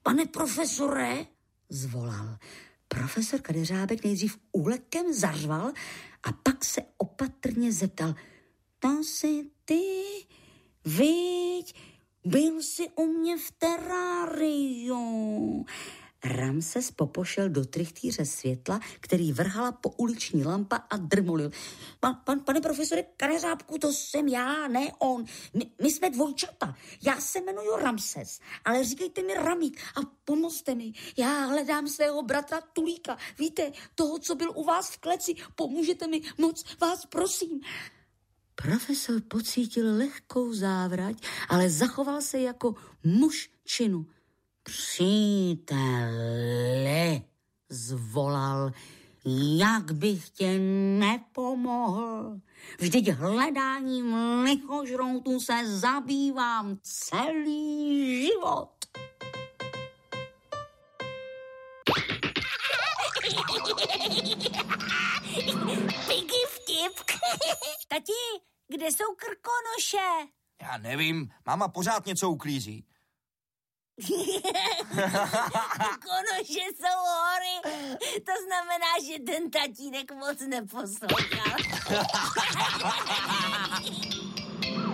Pane profesore, zvolal. Profesor Kadeřábek nejdřív úlekem zařval a pak se opatrně zeptal. To jsi ty, viď, byl jsi u mě v teráriu. Ramses popošel do trichtýře světla, který vrhala po uliční lampa a drmolil. Pane profesore Kadeřábku, to jsem já, ne on. My jsme dvojčata. Já se jmenuji Ramses, ale říkejte mi Ramík a pomozte mi. Já hledám svého bratra Tulíka. Víte, toho, co byl u vás v kleci. Pomůžete mi, moc vás prosím. Profesor pocítil lehkou závrať, ale zachoval se jako muž činu. Příteli, zvolal, jak bych tě nepomohl. Vždyť hledáním lichožroutů se zabývám celý život. Piggy vtip. Tati, kde jsou krkonoše? Já nevím, máma pořád něco uklízí. Krkonoše jsou hory. To znamená, že ten tatínek moc neposlouchal.